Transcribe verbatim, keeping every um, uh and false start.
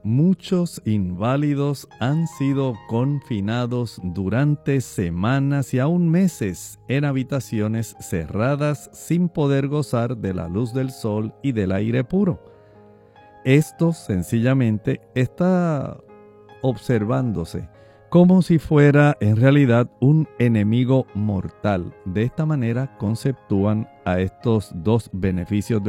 Muchos inválidos han sido confinados durante semanas y aún meses en habitaciones cerradas sin poder gozar de la luz del sol y del aire puro. Esto sencillamente está observándose como si fuera en realidad un enemigo mortal. De esta manera conceptúan a estos dos beneficios